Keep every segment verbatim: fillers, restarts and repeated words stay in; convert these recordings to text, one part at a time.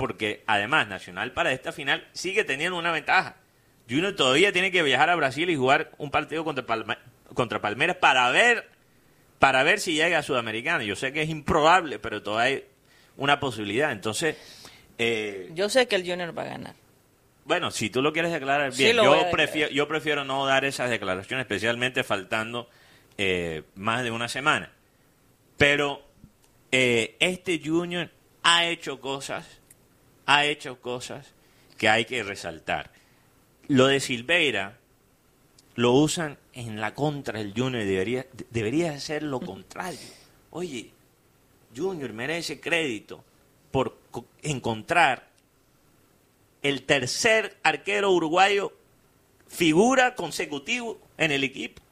porque además Nacional para esta final sigue teniendo una ventaja. Junior todavía tiene que viajar a Brasil y jugar un partido contra, Palma, contra Palmeiras para ver para ver si llega a Sudamericana. Yo sé que es improbable, pero todavía hay una posibilidad. Entonces, eh, yo sé que el Junior va a ganar. Bueno, si tú lo quieres declarar bien, sí, yo prefiero yo prefiero no dar esas declaraciones, especialmente faltando eh, más de una semana. Pero eh, este Junior ha hecho cosas, ha hecho cosas que hay que resaltar. Lo de Silveira lo usan en la contra del Junior, debería, debería ser lo contrario. Oye, Junior merece crédito por co- encontrar el tercer arquero uruguayo figura consecutivo en el equipo.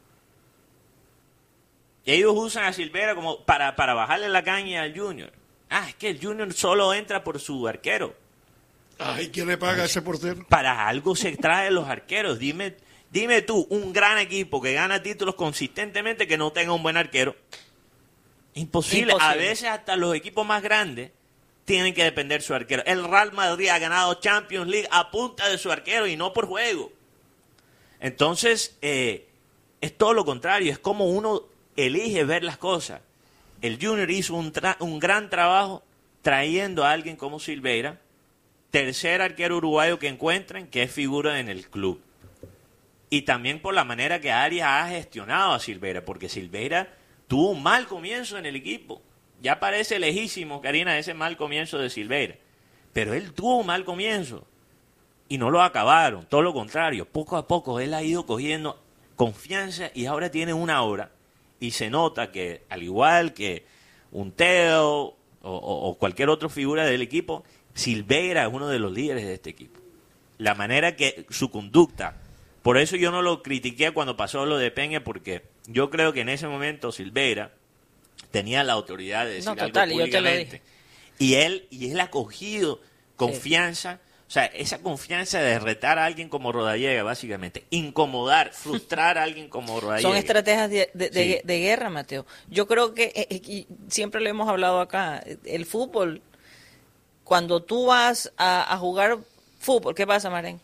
Y ellos usan a Silveira como para, para bajarle la caña al Junior. Ah, es que el Junior solo entra por su arquero. Ay, ¿quién le paga a ese portero? Para algo se traen los arqueros. Dime, dime tú, un gran equipo que gana títulos consistentemente que no tenga un buen arquero. Imposible. Imposible. A veces hasta los equipos más grandes tienen que depender de su arquero. El Real Madrid ha ganado Champions League a punta de su arquero y no por juego. Entonces, eh, es todo lo contrario. Es como uno elige ver las cosas. El Junior hizo un, tra- un gran trabajo trayendo a alguien como Silveira, tercer arquero uruguayo que encuentren, que es figura en el club. Y también por la manera que Arias ha gestionado a Silveira, porque Silveira tuvo un mal comienzo en el equipo. Ya parece lejísimo, Karina, ese mal comienzo de Silveira. Pero él tuvo un mal comienzo y no lo acabaron. Todo lo contrario, poco a poco él ha ido cogiendo confianza y ahora tiene una hora. Y se nota que, al igual que un Teo o, o, o cualquier otra figura del equipo, Silveira es uno de los líderes de este equipo. La manera que su conducta. Por eso yo no lo critiqué cuando pasó lo de Peña, porque yo creo que en ese momento Silveira tenía la autoridad de decir no, total, algo yo te lo públicamente. Y él, y él ha cogido confianza, sí. O sea, esa confianza de retar a alguien como Rodallega, básicamente, incomodar, frustrar a alguien como Rodallega. Son estrategias de, de, de, Sí. de guerra, Mateo. Yo creo que, eh, y siempre lo hemos hablado acá, el fútbol, cuando tú vas a, a jugar fútbol, ¿qué pasa, Marén?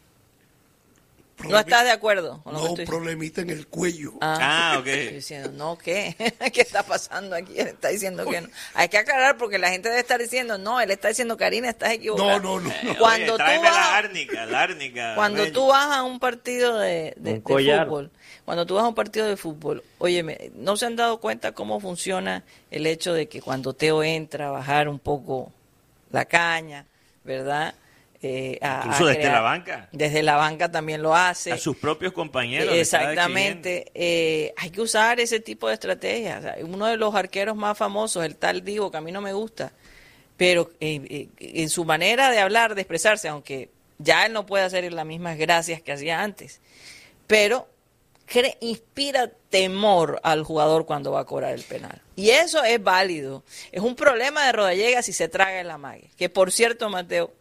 ¿No estás de acuerdo con lo no, que estoy diciendo? problemita en el cuello. Ah, ok. Estoy diciendo, no, ¿qué? ¿Qué está pasando aquí? Él está diciendo que no. Hay que aclarar porque la gente debe estar diciendo, no, él está diciendo, Karina, estás equivocada. No, no, no. no. Cuando Oye, tú tráeme vas, la árnica, la árnica. cuando Reyes. tú vas a un partido de, de, Un de collar. fútbol, cuando tú vas a un partido de fútbol, óyeme, ¿no se han dado cuenta cómo funciona el hecho de que cuando Teo entra a bajar un poco la caña, ¿verdad? Eh, a- Incluso a desde crear- la banca. Desde la banca también lo hace. A sus propios compañeros. le estaba Exactamente. Eh, hay que usar ese tipo de estrategias. O sea, uno de los arqueros más famosos, el tal Divo, que a mí no me gusta, pero eh, eh, en su manera de hablar, de expresarse, aunque ya él no puede hacer las mismas gracias que hacía antes, pero cre- inspira temor al jugador cuando va a cobrar el penal. Y eso es válido. Es un problema de Rodallega si se traga el amague. Que por cierto, Mateo,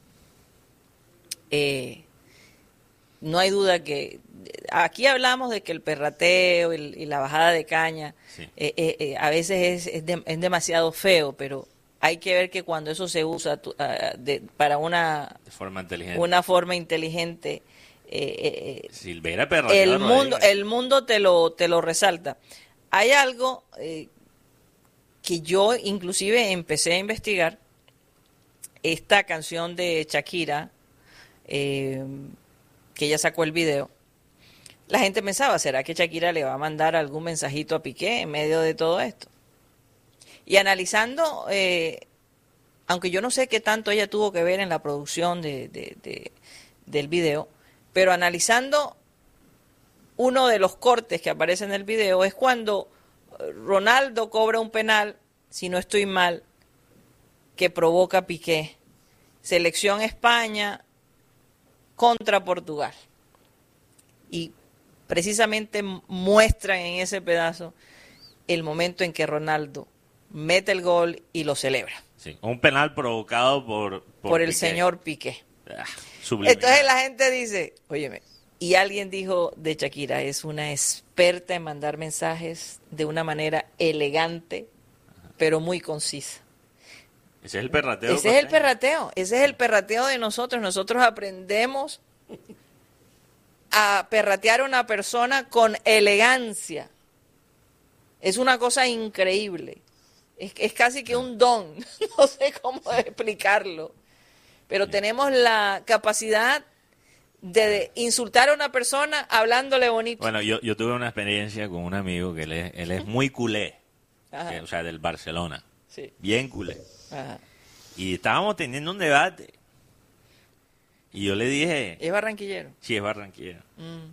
eh, no hay duda que aquí hablamos de que el perrateo y, y la bajada de caña Sí. eh, eh, eh, a veces es, es, de- es demasiado feo, pero hay que ver que cuando eso se usa tu- ah, de- para una, De forma inteligente. una forma inteligente, eh, eh, eh, Silveira perrateó el a mundo Rodríguez. el mundo te lo te lo resalta. Hay algo eh, que yo inclusive empecé a investigar, esta canción de Shakira, eh, que ella sacó el video. La gente pensaba, ¿será que Shakira le va a mandar algún mensajito a Piqué en medio de todo esto? Y analizando, eh, aunque yo no sé qué tanto ella tuvo que ver en la producción de, de- de- del video, pero analizando uno de los cortes que aparece en el video es cuando Ronaldo cobra un penal, si no estoy mal, que provoca Piqué. Selección España contra Portugal. Y precisamente muestran en ese pedazo el momento en que Ronaldo mete el gol y lo celebra. Sí, un penal provocado por... Por, el Piqué. señor Piqué. Ah, subliminal. Entonces la gente dice, óyeme, y alguien dijo de Shakira, es una experta en mandar mensajes de una manera elegante, pero muy concisa. Ese es el perrateo. Ese es el costeño. perrateo, ese es el perrateo de nosotros. Nosotros aprendemos a perratear a una persona con elegancia. Es una cosa increíble. Es, es casi que un don. No sé cómo explicarlo. Pero tenemos la capacidad de, de insultar a una persona hablándole bonito. Bueno, yo, yo tuve una experiencia con un amigo que él es, él es muy culé, Ajá. que, o sea, del Barcelona. Sí. Bien culé. Ajá. Y estábamos teniendo un debate. Y yo le dije, Es barranquillero. sí, es barranquillero. Mm.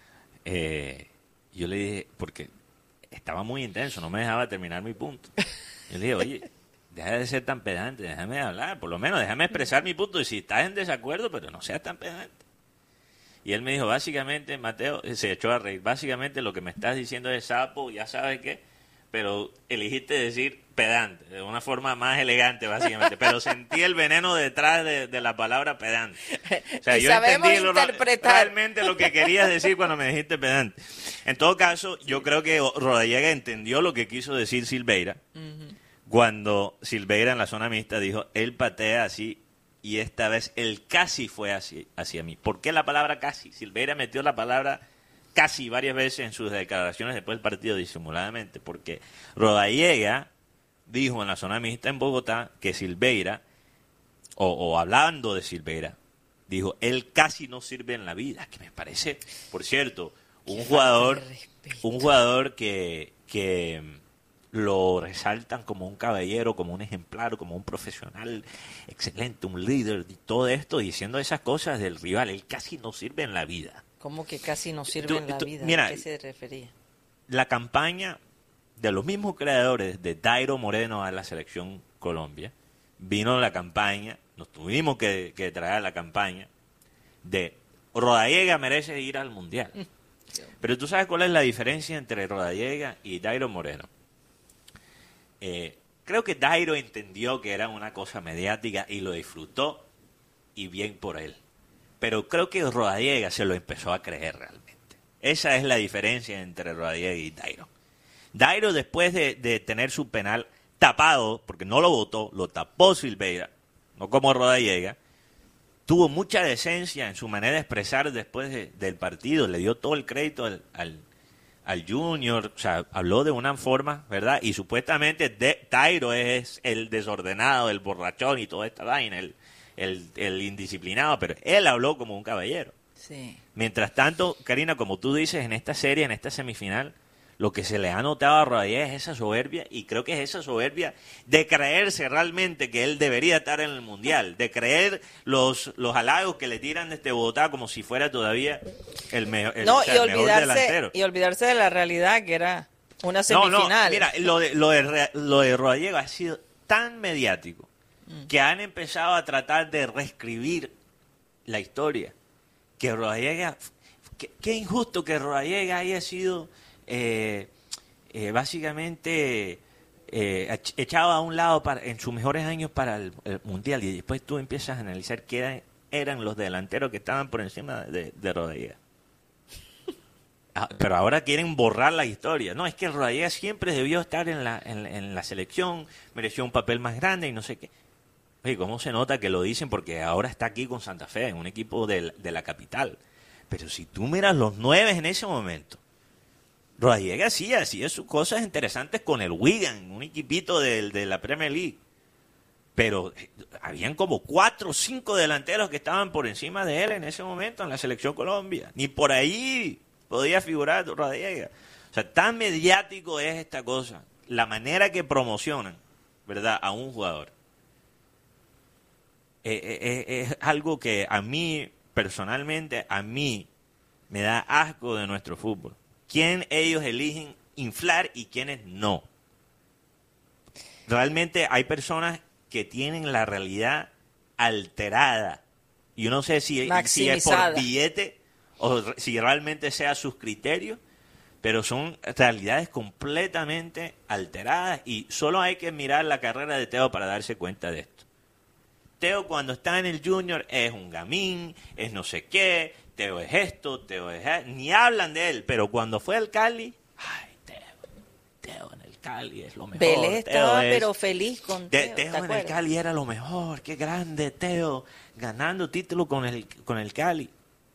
Eh, yo le dije, porque estaba muy intenso, no me dejaba terminar mi punto. Yo le dije, oye, deja de ser tan pedante, déjame hablar, por lo menos déjame expresar mi punto. Y si estás en desacuerdo, pero no seas tan pedante. Y él me dijo, básicamente, Mateo, se echó a reír, básicamente lo que me estás diciendo es sapo, ya sabes qué, pero elegiste decir pedante, de una forma más elegante, básicamente. Pero sentí el veneno detrás de, de la palabra pedante. O sea, Y yo sabemos entendí lo- interpretar. realmente lo que querías decir cuando me dijiste pedante. En todo caso, yo creo que Rodallega entendió lo que quiso decir Silveira, Ujú. cuando Silveira en la zona mixta dijo, él patea así, y esta vez él casi fue así, hacia mí. ¿Por qué la palabra casi? Silveira metió la palabra casi varias veces en sus declaraciones después del partido disimuladamente, porque Rodallega dijo en la zona mixta en Bogotá que Silveira, o, o hablando de Silveira, dijo, él casi no sirve en la vida, que me parece, por cierto, un Qué jugador, falta de respeto. un jugador que, que lo resaltan como un caballero, como un ejemplar, como un profesional excelente, un líder, y todo esto, diciendo esas cosas del rival, él casi no sirve en la vida. Como que casi no sirve Tú- en la tú- vida. mira, ¿A qué se refería? La campaña de los mismos creadores de Dairo Moreno a la selección Colombia, vino la campaña, nos tuvimos que, que traer la campaña de Rodallega merece ir al Mundial. Pero tú sabes cuál es la diferencia entre Rodallega y Dairo Moreno. Eh, creo que Dairo entendió que era una cosa mediática y lo disfrutó, y bien por él. Pero creo que Rodallega se lo empezó a creer realmente. Esa es la diferencia entre Rodallega y Dairo. Dairo, después de, de tener su penal tapado, porque no lo votó, lo tapó Silveira, no como Rodallega, tuvo mucha decencia en su manera de expresar después de- del partido, le dio todo el crédito al, al, al Junior, o sea, habló de una forma, ¿verdad? Y supuestamente de, Dairo es el desordenado, el borrachón y toda esta vaina, el, el, el indisciplinado, pero él habló como un caballero. Sí. Mientras tanto, Karina, como tú dices, en esta serie, en esta semifinal, lo que se le ha notado a Rodallega es esa soberbia, y creo que es esa soberbia de creerse realmente que él debería estar en el Mundial, de creer los, los halagos que le tiran desde Bogotá como si fuera todavía el, mejor el, No, o sea, y el mejor olvidarse, delantero. y olvidarse de la realidad que era una No, semifinal. no, mira, lo de, lo de, Re- lo de Rodallega ha sido tan mediático que han empezado a tratar de reescribir la historia. Que Rodallega, qué, qué injusto que Rodallega haya sido eh, eh, básicamente eh, ech- echado a un lado para, en sus mejores años para el, el Mundial, y después tú empiezas a analizar qué eran, eran los delanteros que estaban por encima de, de Rodallega. Ah, pero ahora quieren borrar la historia. No, es que Rodallega siempre debió estar en la, en, en la selección, mereció un papel más grande y no sé qué. Oye, ¿cómo se nota que lo dicen? Porque ahora está aquí con Santa Fe, en un equipo de, de la capital. Pero si tú miras los nueve en ese momento, Rodallega hacía, hacía sus cosas interesantes con el Wigan, un equipito de, de la Premier League. Pero eh, habían como cuatro o cinco delanteros que estaban por encima de él en ese momento en la selección Colombia. Ni por ahí podía figurar Rodallega. O sea, tan mediático es esta cosa, la manera que promocionan, ¿verdad?, a un jugador. Eh, eh, eh, es algo que a mí, personalmente, a mí me da asco de nuestro fútbol. ¿Quién ellos eligen inflar y quiénes no? Realmente hay personas que tienen la realidad alterada. Y yo no sé si, si es por Maximizada. billete o re- si realmente sea sus criterios, pero son realidades completamente alteradas, y solo hay que mirar la carrera de Teo para darse cuenta de esto. Teo cuando está en el Junior es un gamín, es no sé qué, Teo es esto, Teo es... Ni hablan de él, pero cuando fue al Cali, ay, Teo, Teo en el Cali. Cali es lo mejor. Vélez Teo estaba es- pero feliz con Te- Teo, Teo ¿te en el acuerdas? Cali era lo mejor, qué grande Teo, ganando título con el, con el Cali.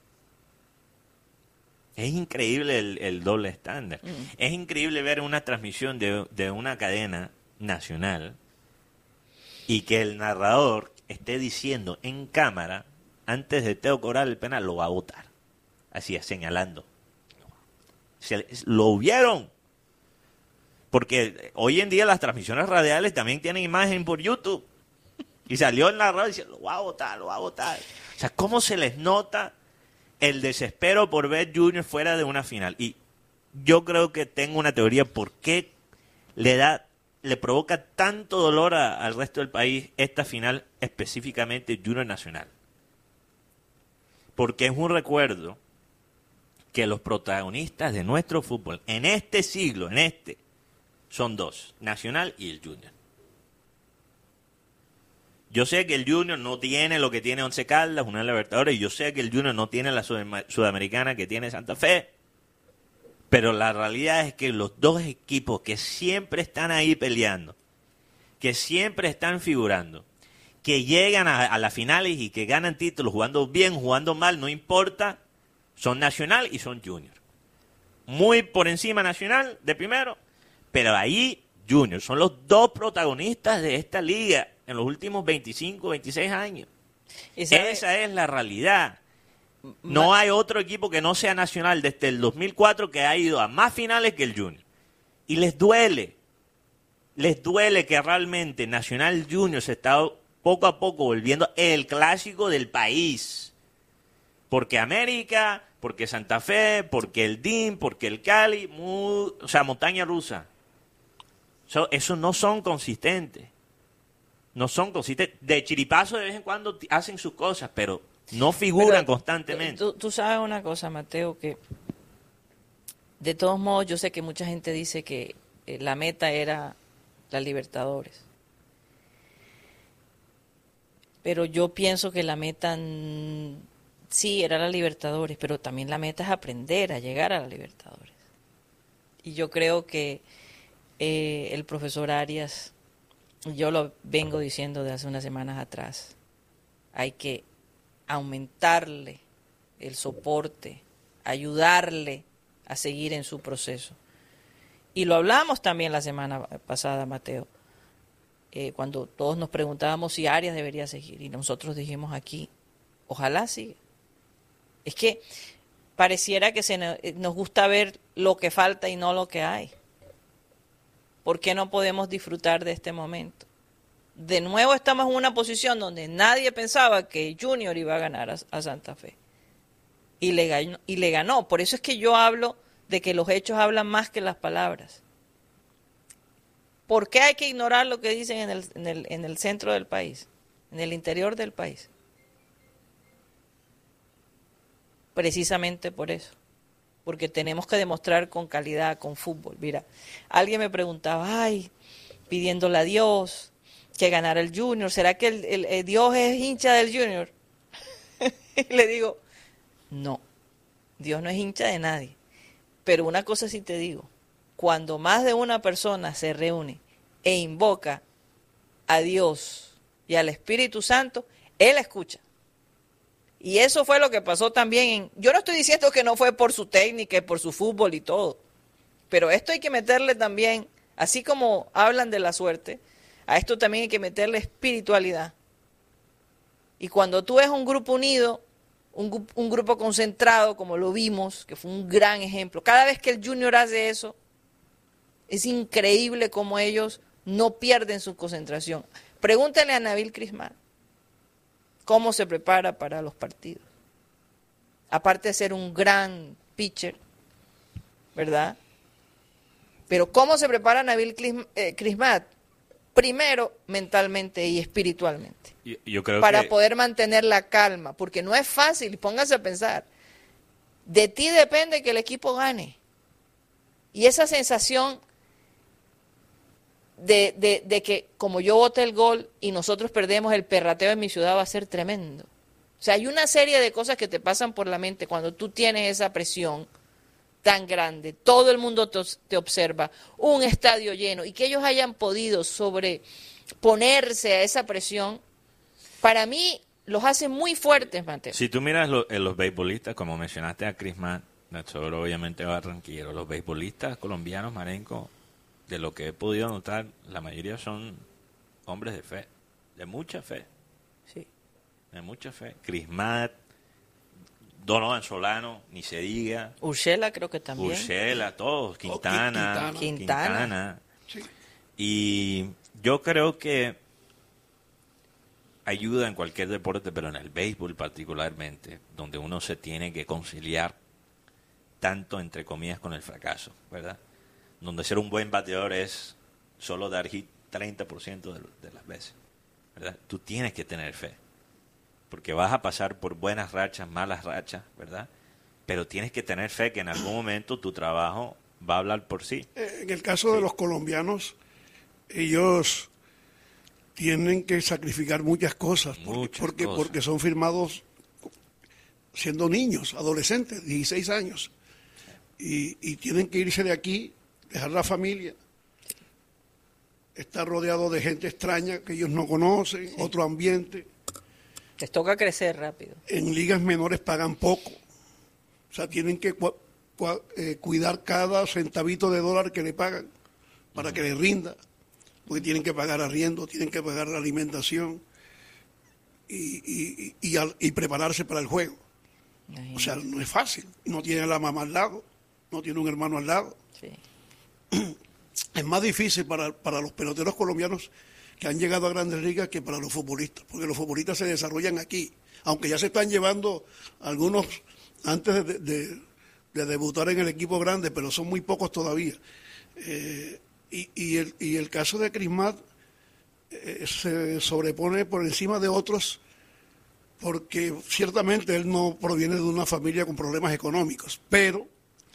Es increíble el, el doble estándar. Mm. Es increíble ver una transmisión de, de una cadena nacional y que el narrador esté diciendo en cámara, antes de Teo cobrar el penal, lo va a votar. Así es, señalando. Se- lo vieron. Porque hoy en día las transmisiones radiales también tienen imagen por YouTube. Y salió el narrador y dice, lo va a votar, lo va a votar. O sea, ¿cómo se les nota el desespero por ver Junior fuera de una final? Y yo creo que tengo una teoría por qué le da, le provoca tanto dolor a- al resto del país esta final, específicamente Junior Nacional. Porque es un recuerdo que los protagonistas de nuestro fútbol en este siglo, en este, son dos, Nacional y el Junior. Yo sé que el Junior no tiene lo que tiene Once Caldas, una Libertadores, y yo sé que el Junior no tiene la sudama- sudamericana que tiene Santa Fe, pero la realidad es que los dos equipos que siempre están ahí peleando, que siempre están figurando, que llegan a, a las finales y que ganan títulos jugando bien, jugando mal, no importa, son Nacional y son Junior. Muy por encima Nacional de primero, pero ahí Junior son los dos protagonistas de esta liga en los últimos veinticinco, veintiséis años. Y sabe- Esa es la realidad. No hay otro equipo que no sea Nacional desde el dos mil cuatro que ha ido a más finales que el Junior. Y les duele. Les duele que realmente Nacional Junior se está poco a poco volviendo el clásico del país. Porque América, porque Santa Fe, porque el D I M, porque el Cali, muy- o sea, montaña rusa. So, esos no son consistentes. No son consistentes. De chiripazo de vez en cuando t- hacen sus cosas, pero no figuran Pero, constantemente. Tú, tú sabes una cosa, Mateo, que de todos modos yo sé que mucha gente dice que eh, la meta era la Libertadores. Pero yo pienso que la meta mm, sí era la Libertadores, pero también la meta es aprender a llegar a la Libertadores. Y yo creo que eh, el profesor Arias, yo lo vengo diciendo de hace unas semanas atrás, hay que aumentarle el soporte, ayudarle a seguir en su proceso. Y lo hablamos también la semana pasada, Mateo, eh, cuando todos nos preguntábamos si Arias debería seguir. Y nosotros dijimos aquí, ojalá siga. Es que pareciera que se nos, nos gusta ver lo que falta y no lo que hay. ¿Por qué no podemos disfrutar de este momento? De nuevo estamos en una posición donde nadie pensaba que Junior iba a ganar a, a Santa Fe. Y le, ganó, y le ganó. Por eso es que yo hablo de que los hechos hablan más que las palabras. ¿Por qué hay que ignorar lo que dicen en el, en el, en el centro del país, en el interior del país? Precisamente por eso. Porque tenemos que demostrar con calidad, con fútbol. Mira, alguien me preguntaba, ay, pidiéndole a Dios que ganara el Junior, ¿será que el, el, el Dios es hincha del Junior? Y le digo, no, Dios no es hincha de nadie. Pero una cosa sí te digo, cuando más de una persona se reúne e invoca a Dios y al Espíritu Santo, Él escucha. Y eso fue lo que pasó también en... Yo no estoy diciendo que no fue por su técnica y por su fútbol y todo, pero esto hay que meterle también, así como hablan de la suerte, a esto también hay que meterle espiritualidad. Y cuando tú ves un grupo unido, un, un grupo concentrado, como lo vimos, que fue un gran ejemplo, cada vez que el Junior hace eso, es increíble cómo ellos no pierden su concentración. Pregúntale a Nabil Crismar cómo se prepara para los partidos. Aparte de ser un gran pitcher, ¿verdad? Pero ¿cómo se prepara Nabil Crismar? Primero, mentalmente y espiritualmente. Yo, yo creo para que... poder mantener la calma, porque no es fácil, póngase a pensar. De ti depende que el equipo gane. Y esa sensación de, de, de que como yo bote el gol y nosotros perdemos, el perrateo en mi ciudad va a ser tremendo. O sea, hay una serie de cosas que te pasan por la mente cuando tú tienes esa presión tan grande, todo el mundo te, te observa, un estadio lleno, y que ellos hayan podido sobreponerse a esa presión, para mí los hace muy fuertes, Mateo. Si tú miras lo, eh, los beisbolistas, como mencionaste a Chris Matt, solo obviamente barranquillero, los beisbolistas colombianos, Marenco, de lo que he podido notar, la mayoría son hombres de fe, de mucha fe. Sí. De mucha fe. Chris Matt, Donovan Solano, ni se diga. Urshela creo que también. Urshela, todos, Quintana. Quintana. Quintana. Quintana. Sí. Y yo creo que ayuda en cualquier deporte, pero en el béisbol particularmente, donde uno se tiene que conciliar tanto, entre comillas, con el fracaso, ¿verdad? Donde ser un buen bateador es solo dar hit treinta por ciento de, de las veces, ¿verdad? Tú tienes que tener fe, porque vas a pasar por buenas rachas, malas rachas, ¿verdad? Pero tienes que tener fe que en algún momento tu trabajo va a hablar por sí. En el caso de los colombianos, ellos tienen que sacrificar muchas cosas, porque, Muchas porque, cosas. porque son firmados siendo niños, adolescentes, dieciséis años, y, y tienen que irse de aquí, dejar la familia, estar rodeado de gente extraña que ellos no conocen, Sí. otro ambiente. Les toca crecer rápido. En ligas menores pagan poco, o sea, tienen que cua- cua- eh, cuidar cada centavito de dólar que le pagan para que le rinda, porque tienen que pagar arriendo, tienen que pagar la alimentación y, y, y, y al- y prepararse para el juego. O sea, no es fácil. No tiene a la mamá al lado, no tiene un hermano al lado. Sí. Es más difícil para, para los peloteros colombianos que han llegado a Grandes Ligas que para los futbolistas, porque los futbolistas se desarrollan aquí, aunque ya se están llevando algunos antes de, de- de debutar en el equipo grande, pero son muy pocos todavía. Eh, y, y, el, y el caso de Chris Matt eh, se sobrepone por encima de otros porque ciertamente él no proviene de una familia con problemas económicos, pero,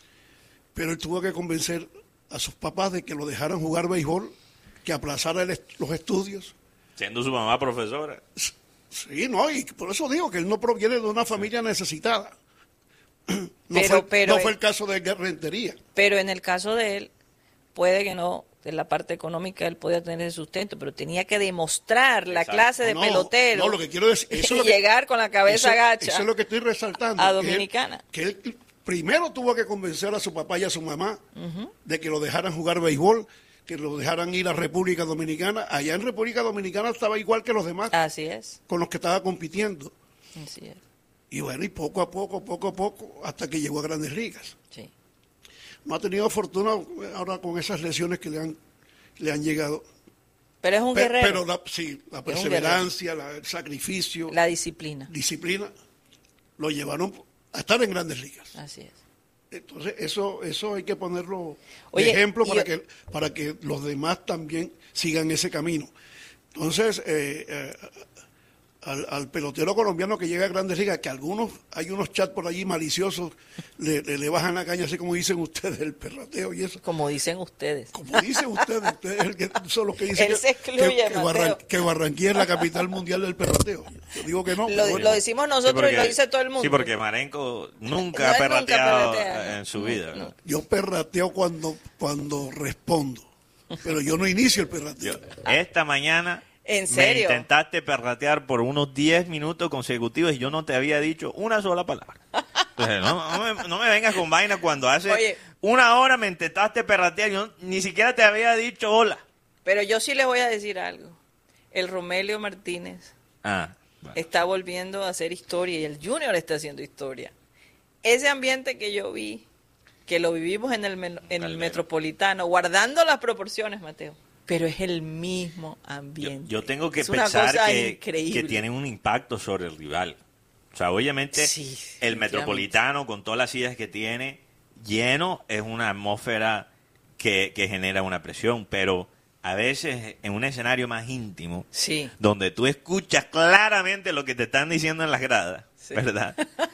pero él tuvo que convencer a sus papás de que lo dejaran jugar béisbol, que aplazara el est- los estudios. Siendo su mamá profesora. Sí, no, y por eso digo que él no proviene de una familia necesitada. No, Pero- fue, pero- no fue el caso de Rentería. Pero en el caso de él, puede que no, en la parte económica él podía tener el sustento, pero tenía que demostrar la Exacto. clase de No, pelotero no, lo que quiero decir, eso es y lo que- llegar con la cabeza eso, gacha eso es lo que estoy resaltando. a que él- Dominicana. Que él, primero tuvo que convencer a su papá y a su mamá de que lo dejaran jugar béisbol, que lo dejaran ir a República Dominicana. Allá en República Dominicana estaba igual que los demás Así es, con los que estaba compitiendo. así es, Y bueno, y poco a poco, poco a poco, hasta que llegó a Grandes Ligas. sí. No ha tenido fortuna ahora con esas lesiones que le han, le han llegado. Pero es un Pe- guerrero, Pero la, sí, la perseverancia, la- el sacrificio, la disciplina, disciplina, lo llevaron a estar en Grandes Ligas. así es. Entonces, eso eso hay que ponerlo Oye, de ejemplo y para yo- que para que los demás también sigan ese camino. Entonces, eh, eh, al, al pelotero colombiano que llega a Grandes Ligas, que algunos, hay unos chats por allí maliciosos, le, le, le bajan la caña, así como dicen ustedes, el perrateo y eso. Como dicen ustedes. Como dicen ustedes, ustedes el que- son los que dicen Él que, se excluye, que- que Mateo. Barran- que Barranquilla es la capital mundial del perrateo. Yo digo que no. Lo, pero bueno. lo decimos nosotros y lo dice todo el mundo. Sí, porque Marenco nunca No, ha él nunca perrateado perratea. en su vida. ¿no? Yo perrateo cuando, cuando respondo, pero yo no inicio el perrateo. Yo- esta mañana ¿En me serio? intentaste perratear por unos diez minutos consecutivos y yo no te había dicho una sola palabra. Entonces, no, no me, no me vengas con vaina cuando hace Oye. una hora me intentaste perratear y yo ni siquiera te había dicho hola. Pero yo sí les voy a decir algo. El Romelio Martínez Ah, bueno. está volviendo a hacer historia y el Junior está haciendo historia. Ese ambiente que yo vi, que lo vivimos en el, men- en el Calvero. Metropolitano, guardando las proporciones, Mateo, pero es el mismo Yo, ambiente. yo tengo que Es una pensar cosa que, increíble. que tienen un impacto sobre el rival. O sea, obviamente Sí, el definitivamente. Metropolitano, con todas las sillas que tiene, lleno, es una atmósfera que, que genera una presión, pero a veces en un escenario más íntimo, Sí. donde tú escuchas claramente lo que te están diciendo en las gradas, Sí. ¿verdad?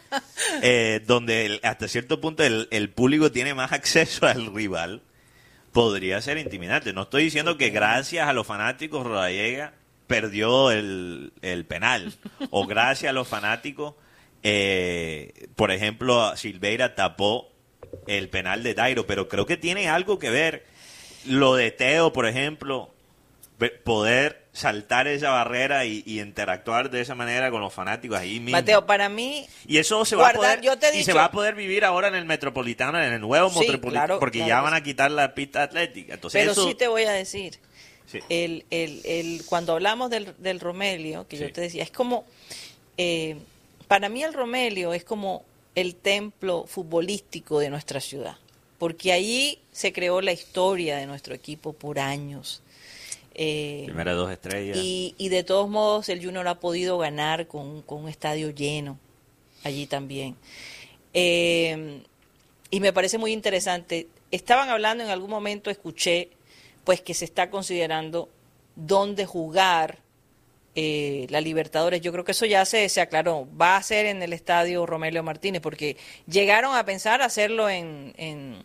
Eh, donde el- hasta cierto punto el, el público tiene más acceso al rival, podría ser intimidante. No estoy diciendo que gracias a los fanáticos Rodallega perdió el, el penal, o gracias a los fanáticos, eh, por ejemplo, Silveira tapó el penal de Dairo, pero creo que tiene algo que ver lo de Teo, por ejemplo, poder saltar esa barrera y, y interactuar de esa manera con los fanáticos ahí mismo. Mateo, para mí... Y eso se va guardar, a poder yo te he y dicho, se va a poder vivir ahora en el Metropolitano, en el nuevo sí, Metropolitano, claro, porque claro ya que van sí. a quitar la pista atlética. Entonces Pero eso, sí te voy a decir, sí. el, el, el, cuando hablamos del, del Romelio, que Sí. yo te decía, es como, eh, para mí el Romelio es como el templo futbolístico de nuestra ciudad, porque allí se creó la historia de nuestro equipo por años. Eh, Primeras dos estrellas. y, y de todos modos el Junior ha podido ganar con, con un estadio lleno allí también. Eh, y me parece muy interesante. Estaban hablando en algún momento, escuché, pues que se está considerando dónde jugar eh, la Libertadores. Yo creo que eso ya se, se aclaró. Va a ser en el estadio Romelio Martínez, porque llegaron a pensar hacerlo en, en,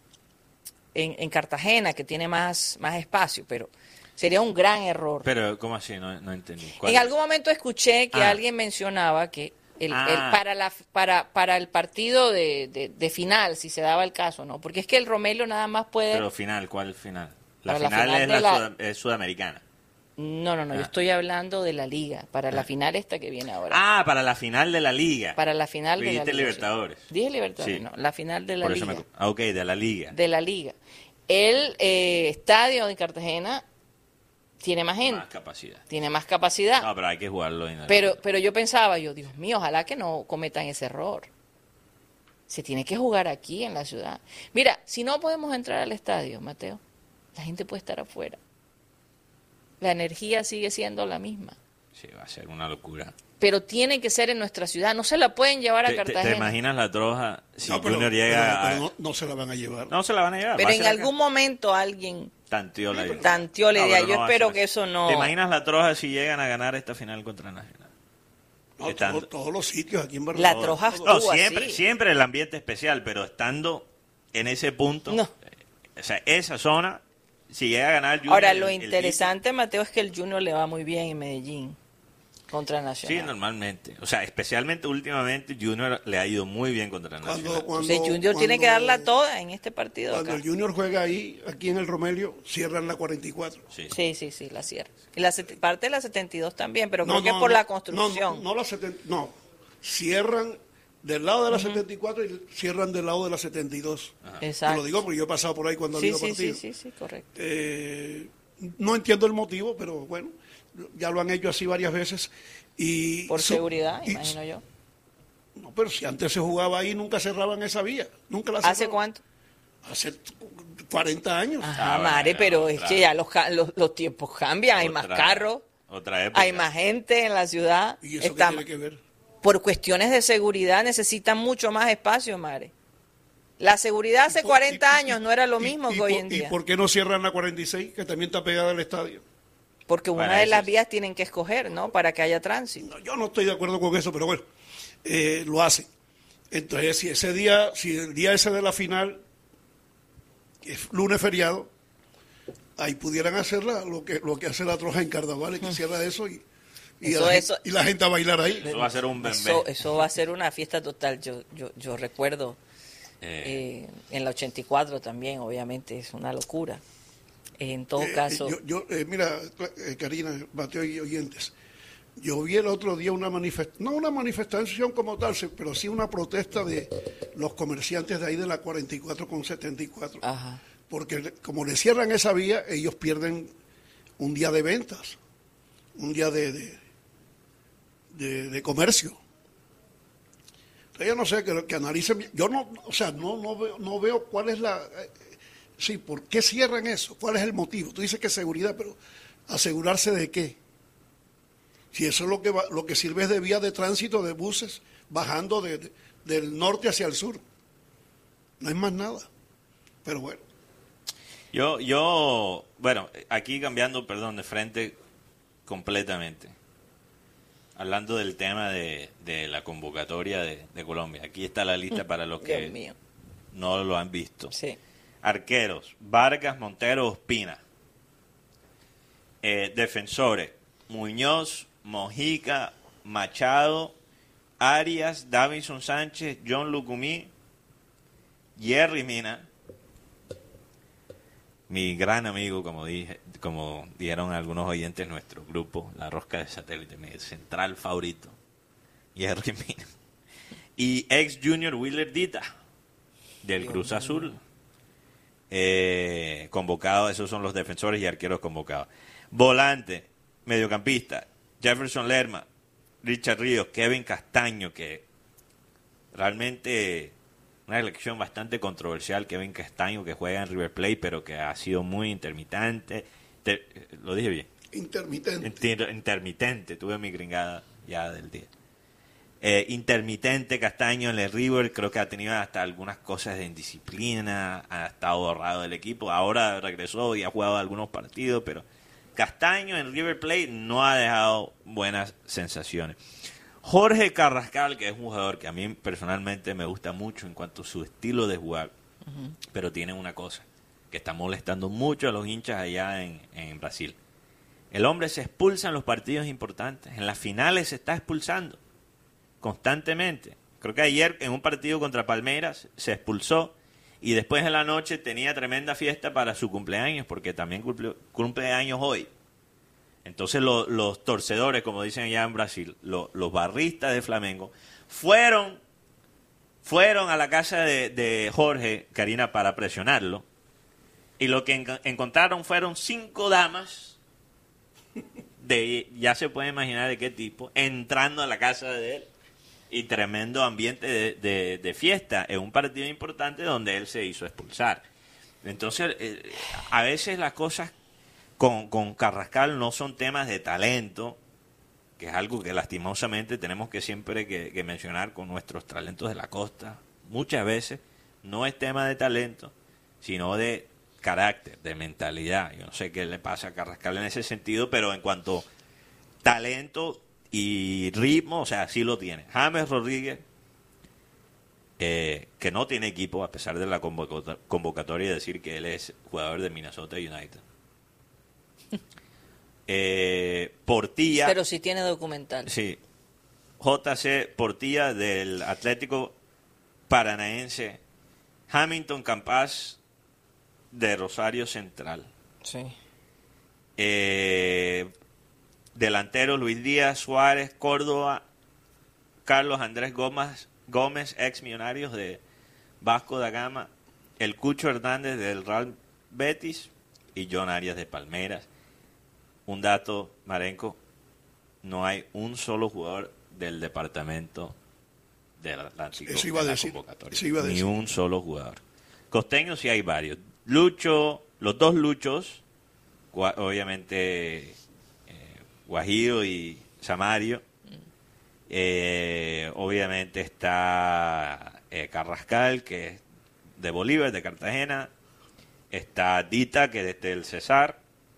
en, en Cartagena, que tiene más, más espacio, pero sería un gran error. Pero, ¿cómo así? No, no entendí. ¿Cuál En es? algún momento escuché que Ah. alguien mencionaba que el, Ah. el- para, la, para, para el partido de, de, de final, si se daba el caso, ¿no? Porque es que el Romelio nada más puede... Pero final, ¿cuál final? La Para la final, final es de la, la- sud- es sudamericana. No, no, no, Ah. yo estoy hablando de la liga, para la Ah. final esta que viene ahora. Ah, para la final de la liga. Para la final de la Dijiste liga. Libertadores. sí. Dije Libertadores, Sí. no, la final de la Por eso liga. me... Ah, ok, de la liga. De la liga. El eh, estadio de Cartagena tiene más gente, Más capacidad. tiene más capacidad. No, pero hay que jugarlo en el- Pero, pero yo pensaba, yo, Dios mío, ojalá que no cometan ese error. Se tiene que jugar aquí en la ciudad. Mira, si no podemos entrar al estadio, Mateo, la gente puede estar afuera. La energía sigue siendo la misma. Sí, va a ser una locura. Pero tiene que ser en nuestra ciudad. No se la pueden llevar a ¿Te, te- Cartagena. te imaginas la troja si No, pero, Junior llega pero- a... pero no, no se la van a llevar. No se la van a llevar. Pero va a en ser acá. algún momento alguien Tanteó la idea. tanteó la No, idea. pero Yo no va a espero ser que así. eso no... ¿Te imaginas la troja si llegan a ganar esta final contra Nacional? No, Estando- todo- todos los sitios aquí en Barcelona. La troja todo. No, estuvo siempre, así. siempre el ambiente especial, pero estando en ese punto, No. eh, o sea, esa zona, si llega a ganar Junior, Ahora, el- lo el interesante, Mateo, es que el Junior le va muy bien en Medellín contra tipo- Nacional. sí, normalmente. O sea, especialmente últimamente, Junior le ha ido muy bien contra Cuando, Nacional. cuando, Entonces, Junior tiene que cuando- darla toda en este partido Cuando acá. el Junior juega ahí, aquí en el Romelio, cierran la cuarenta y cuatro. Sí. Sí, sí, sí, la cierra. Y la set- parte de la setenta y dos también, pero No, creo que no, es por no, la no, construcción. No, no, la setenta, no, cierran del lado de la setenta y cuatro y cierran del lado de la setenta y dos. Te Exacto. lo digo porque yo he pasado por ahí cuando ha sí, habido sí, sí, partidos. sí, sí, correcto. Eh, no entiendo el motivo, pero bueno, ya lo han hecho así varias veces. Y Por su- seguridad, y- imagino yo. No, pero si antes se jugaba ahí, nunca cerraban esa vía. Nunca la ¿Hace cerraban. cuánto? Hace cuarenta años. Ajá, Ah, bueno, madre, ya, pero es otra- que ya los, ca- los, los tiempos cambian, hay más Otra- carros, Otra época. hay más gente en la ciudad. ¿Y eso Está- qué tiene que ver? por cuestiones de seguridad necesitan mucho más espacio, madre. La seguridad hace ¿Y por- cuarenta y- años no era lo y- mismo y que hoy por- en ¿Y día. por qué no cierran la cuarenta y seis, que también está pegada al estadio? Porque una Bueno, de eso las es- vías tienen que escoger, ¿no? Para que haya tránsito. No, yo no estoy de acuerdo con eso, pero bueno, eh, lo hacen. Entonces, si ese día, si el día ese de la final, que es lunes feriado, ahí pudieran hacerla lo que lo que hace la troja en Carnaval, que cierra eso y, y, Eso- la, eso- gente, y la gente a bailar ahí. Eso va a ser un bembé. Eso, eso va a ser una fiesta total. Yo, yo, yo recuerdo Eh, eh, en la ochenta y cuatro también, obviamente, es una locura. En todo Eh, caso, yo, yo, eh, mira, eh, Karina, Mateo y oyentes, yo vi el otro día una manifestación, no una manifestación como tal, se- pero sí una protesta de los comerciantes de ahí de la cuarenta y cuatro con setenta y cuatro. ajá. Porque le- como le cierran esa vía, ellos pierden un día de ventas, un día de, de, de- de comercio. Entonces, yo no sé, que, que analicen, bien. Yo no, o sea, no, no, veo, no veo cuál es la... eh, sí, ¿por qué cierran eso? ¿Cuál es el motivo? Tú dices que seguridad, pero ¿asegurarse de qué? Si eso es lo que, va, lo que sirve es de vía de tránsito de buses bajando de, de- del norte hacia el sur. No es más nada. Pero bueno. Yo, yo, bueno, aquí cambiando, perdón, de frente completamente. Hablando del tema de, de la convocatoria de, de Colombia. Aquí está la lista para los que Dios mío. no lo han visto. Sí. Arqueros, Vargas, Montero, Ospina. Eh, defensores, Muñoz, Mojica, Machado, Arias, Davinson Sánchez, John Lucumí, Jerry Mina, mi gran amigo, como dije, como dijeron algunos oyentes de nuestro grupo, la rosca de satélite, mi central favorito, Jerry Mina. Y ex Junior Wheeler Dita, del Cruz Azul. Eh, convocado, esos son los defensores y arqueros convocados. Volante, mediocampista, Jefferson Lerma, Richard Ríos, Kevin Castaño, que realmente una elección bastante controversial, Kevin Castaño, que juega en River Plate, pero que ha sido muy intermitente. Te, ¿Lo dije bien? Intermitente. Inter, intermitente, tuve mi gringada ya del día. Eh, intermitente Castaño en el River, creo que ha tenido hasta algunas cosas de indisciplina, ha estado borrado del equipo, ahora regresó y ha jugado algunos partidos, pero Castaño en River Plate no ha dejado buenas sensaciones. Jorge Carrascal, que es un jugador que a mí personalmente me gusta mucho en cuanto a su estilo de jugar, uh-huh. pero tiene una cosa, que está molestando mucho a los hinchas allá en, en Brasil. El hombre se expulsa en los partidos importantes, en las finales se está expulsando constantemente. Creo que ayer en un partido contra Palmeiras se expulsó y después en la noche tenía tremenda fiesta para su cumpleaños, porque también cumple, cumple años hoy. Entonces lo, los torcedores, como dicen allá en Brasil, lo, los barristas de Flamengo, fueron, fueron a la casa de, de Jorge, Karina, para presionarlo, y lo que en, encontraron fueron cinco damas, de ya se puede imaginar de qué tipo, entrando a la casa de él. Y tremendo ambiente de, de, de fiesta en un partido importante donde él se hizo expulsar. Entonces, eh, a veces las cosas con, con Carrascal no son temas de talento, que es algo que lastimosamente tenemos que siempre que, que mencionar con nuestros talentos de la costa. Muchas veces no es tema de talento, sino de carácter, de mentalidad. Yo no sé qué le pasa a Carrascal en ese sentido, pero en cuanto a talento y ritmo, o sea, sí lo tiene. James Rodríguez, eh, que no tiene equipo, a pesar de la convocatoria de decir que él es jugador de Minnesota United. eh, Portilla. Pero sí tiene documental. Sí. J C Portilla del Atlético Paranaense. Hamilton Campas de Rosario Central. Sí. Eh... Delantero Luis Díaz, Suárez, Córdoba, Carlos Andrés Gómez, Gómez, ex Millonarios de Vasco da Gama, el Cucho Hernández del Real Betis y John Arias de Palmeiras. Un dato, Marenco, no hay un solo jugador del departamento del Atlántico eso iba a en la decir, convocatoria. eso iba a Ni decir. un solo jugador. Costeños sí hay varios. Lucho, los dos Luchos, obviamente Guajiro y Samario. Eh, obviamente está eh, Carrascal, que es de Bolívar, de Cartagena. Está Dita, que es del Cesar.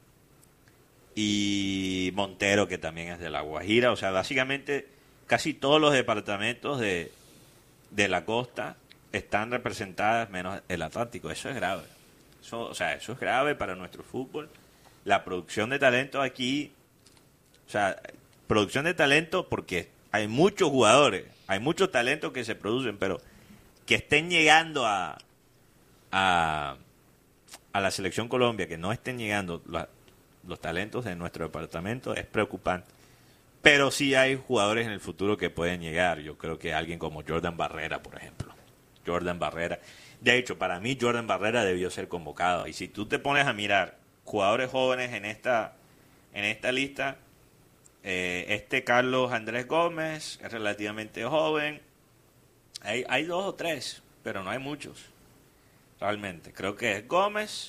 Y Montero, que también es de La Guajira. O sea, básicamente casi todos los departamentos de, de la costa están representadas, menos el Atlántico. Eso es grave. Eso, o sea, eso es grave para nuestro fútbol. La producción de talento aquí... O sea, producción de talento porque hay muchos jugadores, hay muchos talentos que se producen, pero que estén llegando a, a, a la Selección Colombia, que no estén llegando la, los talentos de nuestro departamento, es preocupante. Pero sí hay jugadores en el futuro que pueden llegar. Yo creo que alguien como Jordan Barrera, por ejemplo. Jordan Barrera. De hecho, para mí Jordan Barrera debió ser convocado. Y si tú te pones a mirar jugadores jóvenes en esta, en esta lista... Eh, este Carlos Andrés Gómez es relativamente joven. Hay, hay dos o tres, pero no hay muchos. Realmente. Creo que es Gómez.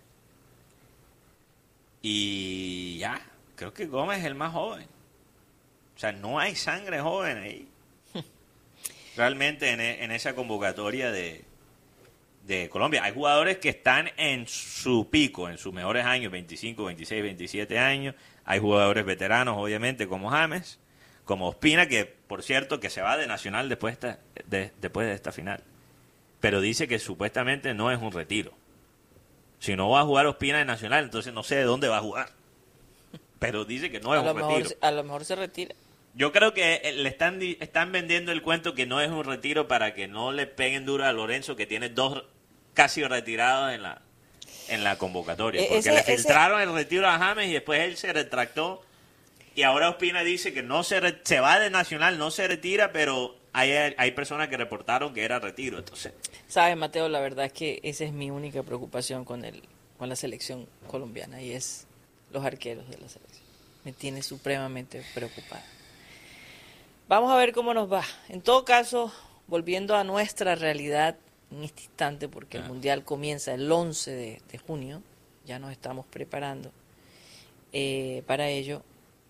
Y ya. Creo que Gómez es el más joven. O sea, no hay sangre joven ahí. Realmente en, en esa convocatoria de, de Colombia. Hay jugadores que están en su pico, en sus mejores años, veinticinco, veintiséis, veintisiete años. Hay jugadores veteranos, obviamente, como James, como Ospina, que, por cierto, que se va de Nacional después de esta, de, después de esta final. Pero dice que supuestamente no es un retiro. Si no va a jugar Ospina en Nacional, entonces no sé de dónde va a jugar. Pero dice que no es a un lo retiro. mejor, a lo mejor se retira. Yo creo que le están di- están vendiendo el cuento que no es un retiro para que no le peguen duro a Lorenzo, que tiene dos casi retirados en la en la convocatoria. E- Porque ese- le ese- filtraron el retiro a James y después él se retractó. Y ahora Ospina dice que no se re- se va de Nacional, no se retira, pero hay, hay personas que reportaron que era retiro. Entonces, Sabes, Mateo, la verdad es que esa es mi única preocupación con el, con la selección colombiana y es los arqueros de la selección. Me tiene supremamente preocupada. Vamos a ver cómo nos va. En todo caso, volviendo a nuestra realidad en este instante, porque el Ah. Mundial comienza el once de, de junio, ya nos estamos preparando eh, para ello.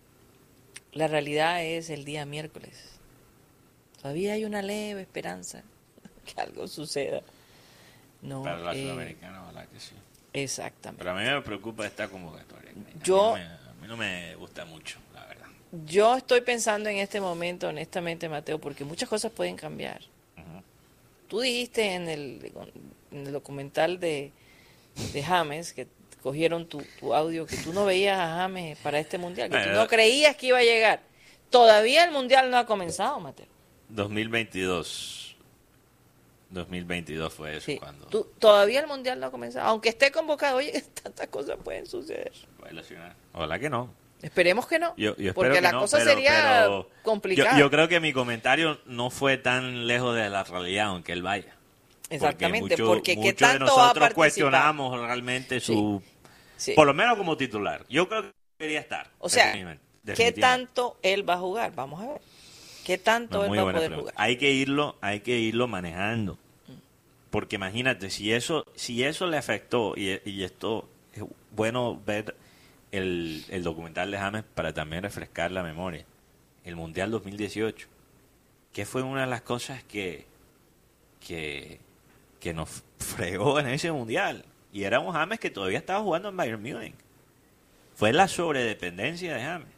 La realidad es el día miércoles. Todavía hay una leve esperanza que algo suceda. No, para la eh, Sudamericana, ojalá que sí. exactamente. Pero a mí me preocupa esta convocatoria. A Yo- mí no me, a mí no me gusta mucho, la verdad. Yo estoy pensando en este momento, honestamente, Mateo, porque muchas cosas pueden cambiar. Ujú. Tú dijiste en el, en el documental de, de James, que cogieron tu, tu audio, que tú no veías a James para este mundial, que tú Bueno, no creías que iba a llegar. Todavía el mundial no ha comenzado, Mateo. dos mil veintidós. dos mil veintidós fue eso Sí, cuando tú- todavía el mundial no ha comenzado. Aunque esté convocado, oye, tantas cosas pueden suceder. fue lesionado. Ojalá que no. Esperemos que no, Yo, yo espero porque que la no, cosa pero- sería pero complicada. Yo, yo creo que mi comentario no fue tan lejos de la realidad, aunque él vaya. Exactamente, mucho- porque ¿qué muchos de tanto va a nosotros participar? cuestionamos realmente su... Sí. Por lo menos como titular. Yo creo que debería estar. O sea, definitivamente, ¿qué definitivamente. tanto él va a jugar? Vamos a ver. ¿Qué tanto No, él muy va a buena poder pregunta. jugar? Hay que irlo, hay que irlo manejando. Porque imagínate, si eso, si eso le afectó, y, y esto es bueno ver el, el documental de James para también refrescar la memoria. El Mundial dos mil dieciocho, que fue una de las cosas que, que, que nos fregó en ese Mundial. Y era un James que todavía estaba jugando en Bayern Múnich. Fue la sobredependencia de James.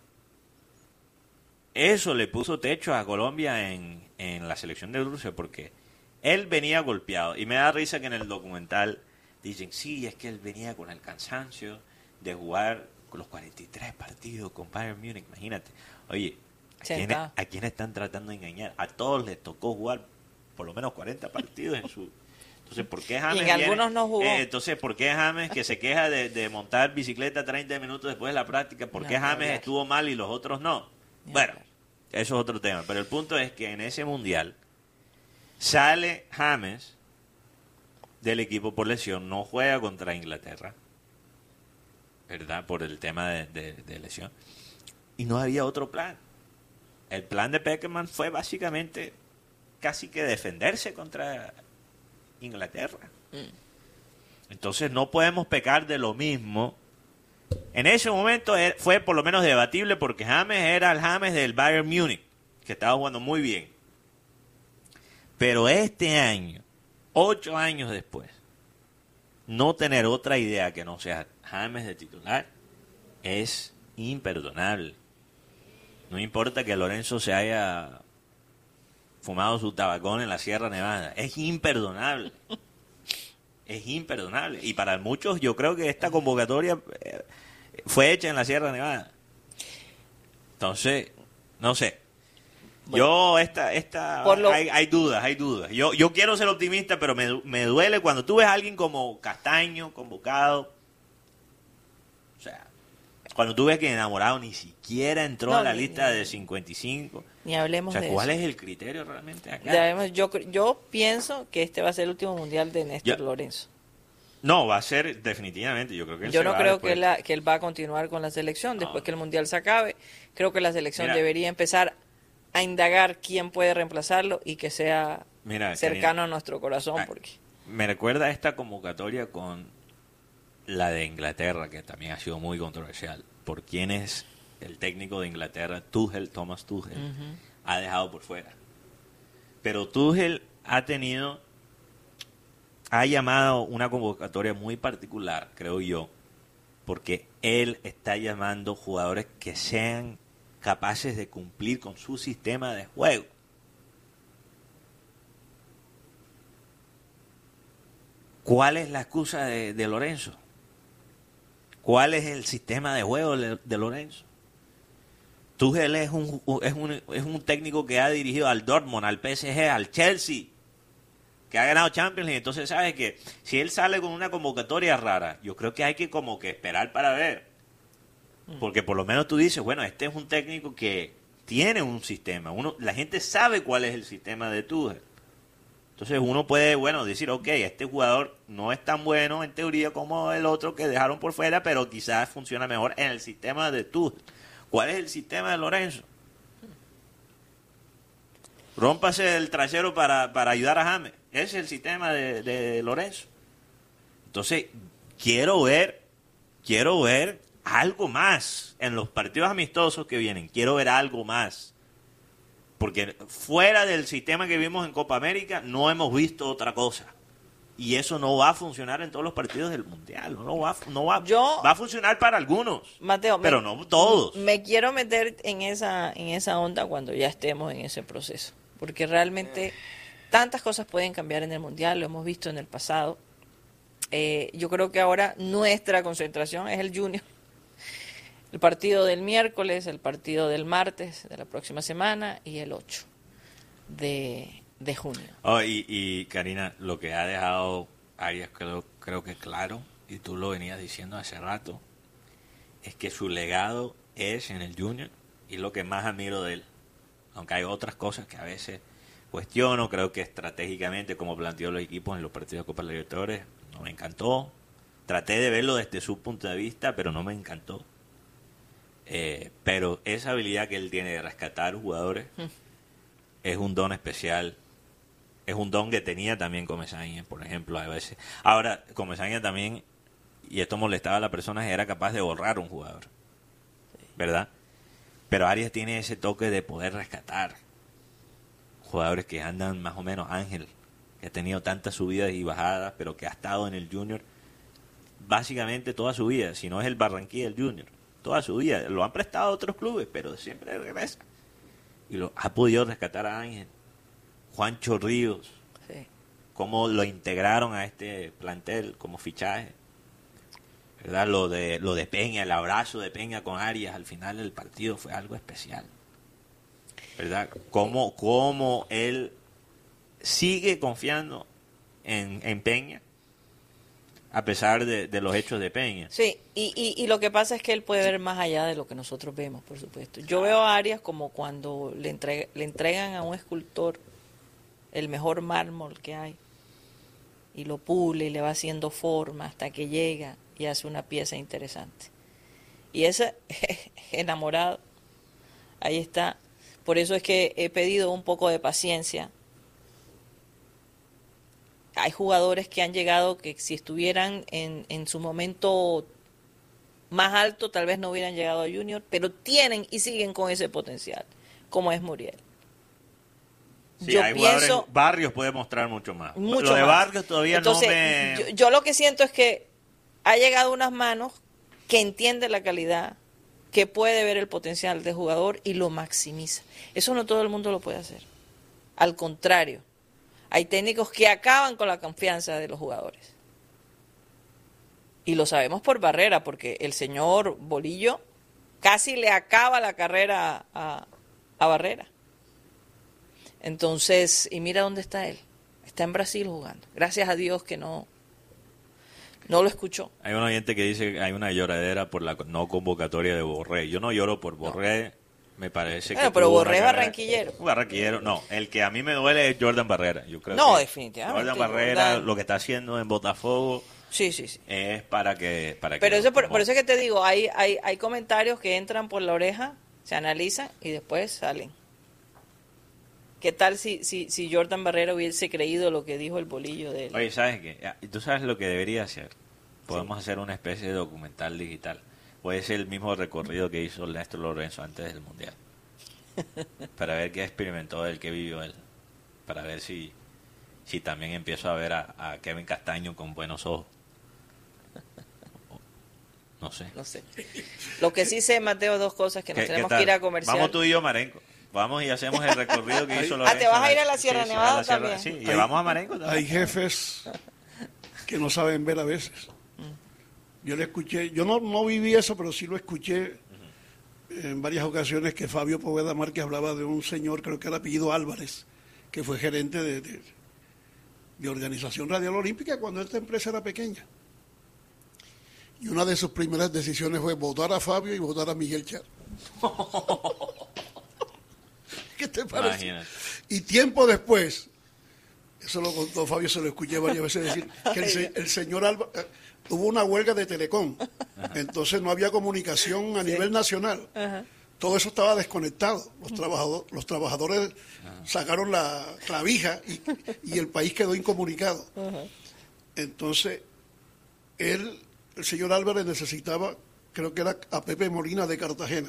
Eso le puso techo a Colombia en, en la selección de Rusia porque él venía golpeado. Y me da risa que en el documental dicen, sí, es que él venía con el cansancio de jugar con los cuarenta y tres partidos con Bayern Múnich. Imagínate. Oye, ¿a quién, Sentado. ¿a quién están tratando de engañar? A todos les tocó jugar por lo menos cuarenta partidos en su... Entonces, ¿por qué James Y en viene- algunos no jugó. eh, entonces, ¿por qué James que se queja de, de montar bicicleta treinta minutos después de la práctica? ¿Por qué No, James hablar. estuvo mal y los otros no? Ni Bueno, hablar. eso es otro tema. Pero el punto es que en ese mundial sale James del equipo por lesión, no juega contra Inglaterra, ¿verdad? Por el tema de, de- de lesión. Y no había otro plan. El plan de Peckerman fue básicamente casi que defenderse contra Inglaterra. Entonces no podemos pecar de lo mismo. En ese momento er- fue por lo menos debatible porque James era el James del Bayern Múnich, que estaba jugando muy bien. Pero este año, ocho años después, no tener otra idea que no sea James de titular es imperdonable. No importa que Lorenzo se haya fumado su tabacón en la Sierra Nevada, es imperdonable. Es imperdonable. Y para muchos yo creo que esta convocatoria eh, fue hecha en la Sierra Nevada. Entonces, no sé. Yo, esta, esta, Por lo- hay, hay dudas, hay dudas. Yo, yo quiero ser optimista, pero me, me duele cuando tú ves a alguien como Castaño convocado. O sea, cuando tú ves que Enamorado ni siquiera entró No, a la ni- lista ni- de cincuenta y cinco. Ni O hablemos sea, de ¿cuál eso. es el criterio realmente acá? Debemos- yo, cre- yo pienso que este va a ser el último mundial de Néstor Ya. Lorenzo. No, va a ser definitivamente. Yo creo que él Yo se no va creo después. que él, la- que él va a continuar con la selección después No. que el mundial se acabe. Creo que la selección Mira. debería empezar a indagar quién puede reemplazarlo y que sea Mira, cercano Karina, a nuestro corazón. ah, Porque me recuerda esta convocatoria con la de Inglaterra, que también ha sido muy controversial. Por quién es el técnico de Inglaterra, Tuchel, Thomas Tuchel, Ujú. ha dejado por fuera. Pero Tuchel ha tenido, ha llamado una convocatoria muy particular, creo yo, porque él está llamando jugadores que sean capaces de cumplir con su sistema de juego. ¿Cuál es la excusa de, de Lorenzo? ¿Cuál es el sistema de juego de, de Lorenzo? Tuchel es un, es, un, es un técnico que ha dirigido al Dortmund, al P S G, al Chelsea, que ha ganado Champions League. Entonces, ¿sabes qué? Si él sale con una convocatoria rara, yo creo que hay que como que esperar para ver. Porque por lo menos tú dices, bueno, este es un técnico que tiene un sistema. Uno, la gente sabe cuál es el sistema de Tuchel. Entonces uno puede, bueno, decir, ok, este jugador no es tan bueno en teoría como el otro que dejaron por fuera, pero quizás funciona mejor en el sistema de Tuchel. ¿Cuál es el sistema de Lorenzo? Rómpase el trasero para, para ayudar a James. Ese es el sistema de, de Lorenzo. Entonces, quiero ver, quiero ver algo más en los partidos amistosos que vienen. Quiero ver algo más. Porque fuera del sistema que vimos en Copa América, no hemos visto otra cosa. Y eso no va a funcionar en todos los partidos del Mundial. No va, no va, Yo, va a funcionar para algunos, Mateo, pero me, no todos. Me quiero meter en esa, en esa onda cuando ya estemos en ese proceso. Porque realmente tantas cosas pueden cambiar en el Mundial, lo hemos visto en el pasado. Eh, yo creo que ahora nuestra concentración es el Junior. El partido del miércoles, el partido del martes de la próxima semana y el ocho de, de junio. Oh, y, y Karina, lo que ha dejado Arias creo, creo que claro, y tú lo venías diciendo hace rato, es que su legado es en el Junior y lo que más admiro de él. Aunque hay otras cosas que a veces cuestiono, creo que estratégicamente como planteó los equipos en los partidos de Copa Libertadores no me encantó. Traté de verlo desde su punto de vista, pero no me encantó. Eh, pero esa habilidad que él tiene de rescatar jugadores mm. es un don especial. Es un don que tenía también Comesaña, por ejemplo, a veces. Ahora, Comesaña también, y esto molestaba a la persona, era capaz de borrar un jugador, ¿verdad? Pero Arias tiene ese toque de poder rescatar jugadores que andan más o menos Ángel, que ha tenido tantas subidas y bajadas, pero que ha estado en el Junior básicamente toda su vida, si no es el Barranquilla el Junior, toda su vida. Lo han prestado a otros clubes, pero siempre regresa. Y lo ha podido rescatar a Ángel. Juancho Ríos, sí. Cómo lo integraron a este plantel como fichaje, ¿verdad? Lo de lo de Peña, el abrazo de Peña con Arias al final del partido fue algo especial, ¿verdad? Cómo, cómo él sigue confiando en, en Peña a pesar de, de los hechos de Peña. Sí, y, y, y lo que pasa es que él puede ver más allá de lo que nosotros vemos, por supuesto. Yo veo a Arias como cuando le, entrega, le entregan a un escultor el mejor mármol que hay y lo pule y le va haciendo forma hasta que llega y hace una pieza interesante. Y ese enamorado, ahí está. Por eso es que he pedido un poco de paciencia. Hay jugadores que han llegado que si estuvieran en, en su momento más alto tal vez no hubieran llegado a Junior, pero tienen y siguen con ese potencial, como es Muriel. Sí, yo hay pienso, Barrios puede mostrar mucho más. Mucho lo de más. Barrios todavía Entonces, no me... Yo, yo lo que siento es que ha llegado a unas manos que entiende la calidad, que puede ver el potencial del jugador y lo maximiza. Eso no todo el mundo lo puede hacer. Al contrario, hay técnicos que acaban con la confianza de los jugadores. Y lo sabemos por Barrera, porque el señor Bolillo casi le acaba la carrera a, a Barrera. Entonces, y mira dónde está él. Está en Brasil jugando. Gracias a Dios que no, no lo escuchó. Hay un oyente que dice que hay una lloradera por la no convocatoria de Borré. Yo no lloro por Borré. No. Me parece bueno, que pero Borré es barranquillero. Barranquillero, no. El que a mí me duele es Jordan Barrera. Yo creo no, que definitivamente. Jordan Barrera, Jordan... lo que está haciendo en Botafogo, sí, sí, sí. es para que... Para pero que eso por, por eso es que te digo, hay, hay, hay comentarios que entran por la oreja, se analizan y después salen. ¿Qué tal si, si, si Jordan Barrera hubiese creído lo que dijo el Bolillo de él? Oye, ¿sabes qué? ¿Tú sabes lo que debería hacer? Podemos sí. hacer una especie de documental digital. Puede ser el mismo recorrido que hizo Néstor Lorenzo antes del Mundial. Para ver qué experimentó él, qué vivió él. Para ver si, si también empiezo a ver a, a Kevin Castaño con buenos ojos. No sé. No sé. Lo que sí sé, Mateo, dos cosas que nos tenemos que ir a comercial. Vamos tú y yo, Marenco. Vamos y hacemos el recorrido que hizo Lorenzo. Ah, ¿te vas a ir a la Sierra sí, Nevada sí, también? Sí, y llevamos a Marenco también. Hay jefes que no saben ver a veces. Yo le escuché, yo no, no viví eso, pero sí lo escuché. en varias ocasiones que Fabio Poveda Márquez hablaba de un señor, creo que era apellido Álvarez, que fue gerente de, de, de Organización Radial Olímpica cuando esta empresa era pequeña. Y una de sus primeras decisiones fue votar a Fabio y votar a Miguel Char. ¿Qué te parece? Imagínate. Y tiempo después, eso lo contó Fabio, se lo escuché varias veces decir, que el, el señor Álvarez, hubo una huelga de Telecom, ajá, entonces no había comunicación a sí. nivel nacional. Ajá. Todo eso estaba desconectado. Los, trabajador, los trabajadores ajá. sacaron la clavija y, y el país quedó incomunicado. Ajá. Entonces, él, el señor Álvarez necesitaba, creo que era a Pepe Molina de Cartagena.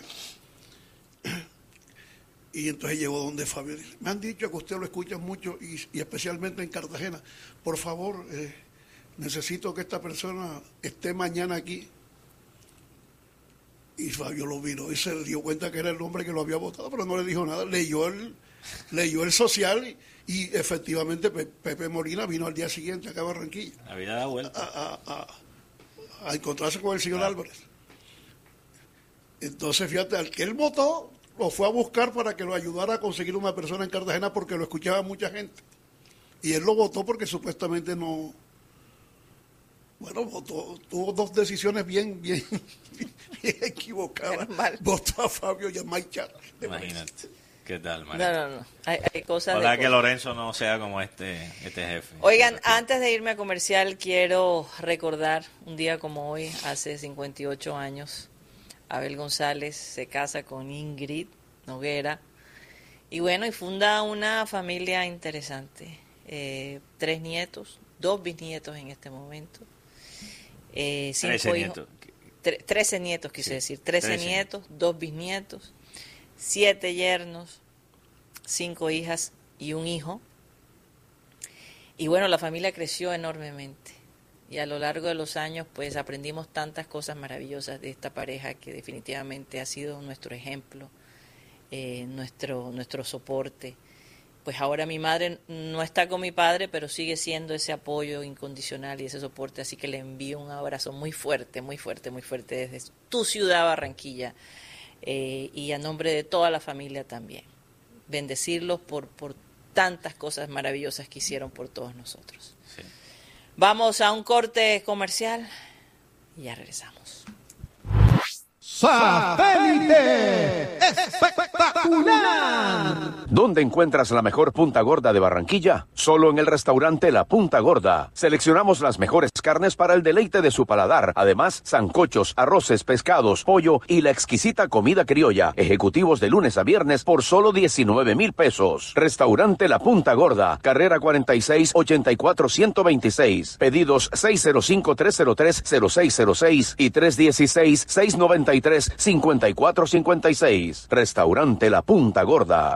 Y entonces llegó donde Fabio dice, me han dicho que usted lo escucha mucho y, y especialmente en Cartagena. Por favor, eh, necesito que esta persona esté mañana aquí. Y Fabio lo vino y se dio cuenta que era el hombre que lo había votado, pero no le dijo nada. Leyó el, leyó el social y, y efectivamente Pe, Pepe Molina vino al día siguiente acá a Barranquilla. Había dado vuelta. A, a, a, a encontrarse con el señor claro. Álvarez. Entonces, fíjate, al que él votó, lo fue a buscar para que lo ayudara a conseguir una persona en Cartagena porque lo escuchaba mucha gente. Y él lo votó porque supuestamente no... Bueno, votó, tuvo dos decisiones bien, bien, bien equivocadas. Votó a Fabio y a Mike Char. Imagínate. ¿Qué tal, María? No, no, no. Hay, hay cosas Ojalá de que cosas. Lorenzo no sea como este, este jefe. Oigan, antes de irme a comercial, quiero recordar un día como hoy, hace cincuenta y ocho años, Abel González se casa con Ingrid Noguera y bueno, y funda una familia interesante. Eh, tres nietos, dos bisnietos en este momento. Eh, cinco trece hijos, nietos. Tre, trece nietos, quise sí, decir. Trece, trece nietos, dos bisnietos, siete yernos, cinco hijas y un hijo. Y bueno, la familia creció enormemente. Y a lo largo de los años, pues aprendimos tantas cosas maravillosas de esta pareja que definitivamente ha sido nuestro ejemplo, eh, nuestro, nuestro soporte. Pues ahora mi madre no está con mi padre, pero sigue siendo ese apoyo incondicional y ese soporte, así que le envío un abrazo muy fuerte, muy fuerte, muy fuerte desde tu ciudad, Barranquilla, eh, y a nombre de toda la familia también. Bendecirlos por, por tantas cosas maravillosas que hicieron por todos nosotros. Sí. Vamos a un corte comercial y ya regresamos. ¡Satélite espectacular! ¿Dónde encuentras la mejor punta gorda de Barranquilla? Solo en el restaurante La Punta Gorda. Seleccionamos las mejores carnes para el deleite de su paladar. Además, sancochos, arroces, pescados, pollo y la exquisita comida criolla. Ejecutivos de lunes a viernes por solo diecinueve mil pesos. Restaurante La Punta Gorda. Carrera cuarenta y seis, ochenta y cuatro, ciento veintiséis. Pedidos seis cero cinco, tres cero tres, cero seis cero seis y tres uno seis, seis nueve tres, cinco cuatro cinco seis. Restaurante La Punta Gorda.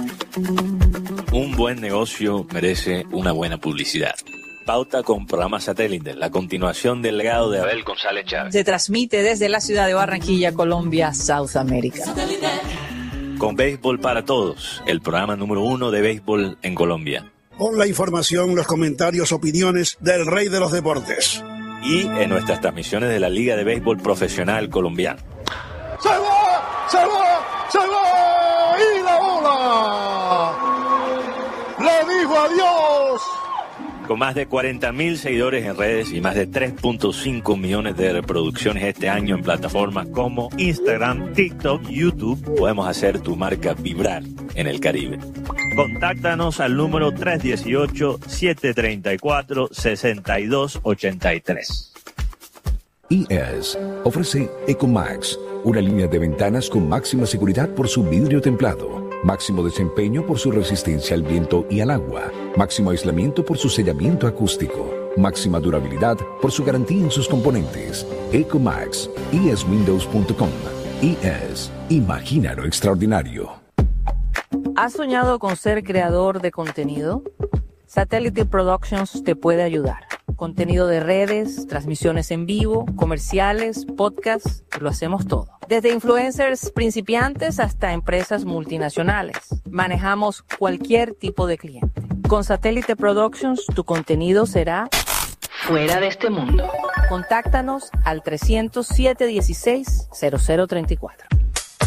Un buen negocio merece una buena publicidad. Pauta con programa Satélite, la continuación del legado de Abel González Chávez. Se transmite desde la ciudad de Barranquilla, Colombia, South America. Con Béisbol para Todos, el programa número uno de béisbol en Colombia. Con la información, los comentarios, opiniones del rey de los deportes. Y en nuestras transmisiones de la Liga de Béisbol Profesional Colombiana. ¡Se va! ¡Se va! ¡Se va! ¡Y la bola! ¡Le dijo adiós! Con más de cuarenta mil seguidores en redes y más de tres punto cinco millones de reproducciones este año en plataformas como Instagram, TikTok, YouTube, podemos hacer tu marca vibrar en el Caribe. Contáctanos al número tres uno ocho, siete tres cuatro, seis dos ocho tres. I E S ofrece Ecomax, una línea de ventanas con máxima seguridad por su vidrio templado, máximo desempeño por su resistencia al viento y al agua, máximo aislamiento por su sellamiento acústico, máxima durabilidad por su garantía en sus componentes. Ecomax, I E S windows punto com. I E S, imagina lo extraordinario. ¿Has soñado con ser creador de contenido? Satellite Productions te puede ayudar. Contenido de redes, transmisiones en vivo, comerciales, podcasts, lo hacemos todo. Desde influencers principiantes hasta empresas multinacionales. Manejamos cualquier tipo de cliente. Con Satellite Productions, tu contenido será fuera de este mundo. Contáctanos al trescientos siete dieciséis, cero cero treinta y cuatro.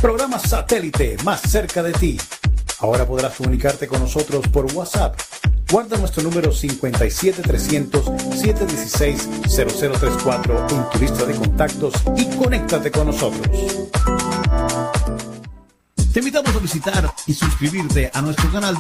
Programa Satélite, más cerca de ti. Ahora podrás comunicarte con nosotros por WhatsApp. Guarda nuestro número cinco siete trescientos, siete uno seis, cero cero tres cuatro en tu lista de contactos y conéctate con nosotros. Te invitamos a visitar y suscribirte a nuestro canal de